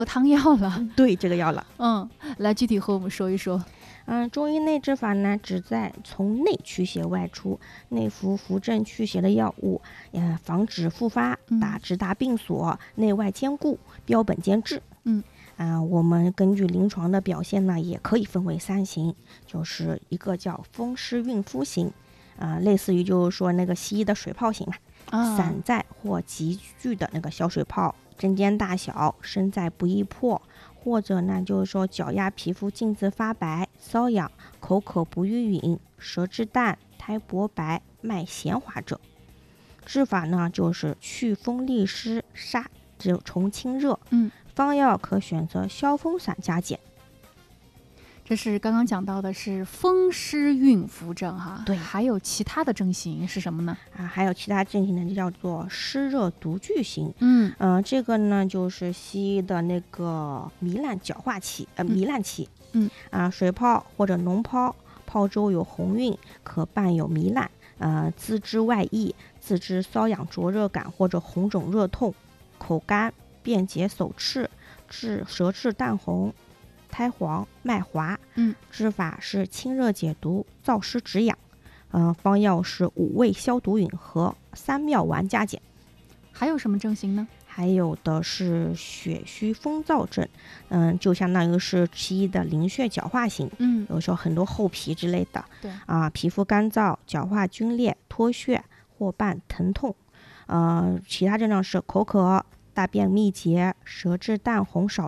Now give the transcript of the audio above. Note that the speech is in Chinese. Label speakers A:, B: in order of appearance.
A: 汤药了。
B: 对，这个药了。
A: 来具体和我们说一说。
B: 中医内治法呢，旨在从内驱邪外出，内服扶正祛邪的药物，防止复发，直达病所，内外兼顾，标本兼治。我们根据临床的表现呢，也可以分为3型，就是一个叫风湿孕妇型，类似于就是说那个西医的水泡型嘛，散在或急剧的那个小水泡，针尖大小，身在不易破。或者呢，就是说脚丫皮肤镜自发白、瘙痒、口渴不欲饮、舌质淡、苔薄白、脉弦滑者。治法呢，就是祛风利湿、杀虫清热。方药可选择消风散加减。
A: 这是刚刚讲到的是风湿孕妇症哈，
B: 对，
A: 还有其他的症型是什么呢？
B: 还有其他症型呢，就叫做湿热独具型。这个呢就是西医的那个糜烂角化期，糜烂期。水泡或者脓疱，泡周有红晕，可伴有糜烂，自知外溢，自知瘙痒灼热感或者红肿热痛，口干、便结手赤，舌质淡红、苔黄、脉滑。治法是清热解毒、燥湿止痒。方药是5味消毒饮和3妙丸加减。
A: 还有什么症型呢？
B: 还有的是血虚风燥症，就相当于是西医的淋血角化型。有时候很多厚皮之类的。
A: 对
B: 皮肤干燥、角化皲裂、脱血或伴疼痛。其他症状是口渴、大便秘结、舌质淡红少